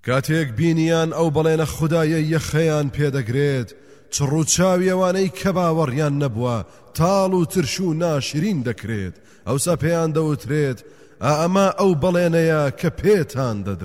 کاتێک بینیان ئەو بەڵێنە خودایە یەخەیان پێدەگرێت چڕوچاوی ئەوانەی کە باوەڕیان نەبووە تاڵ و ترش و ناشرین دەکرێت ئەوسا پێیان دەوترێت ئەمە ئەو بەڵێنەیە کە پێتان دەدرێت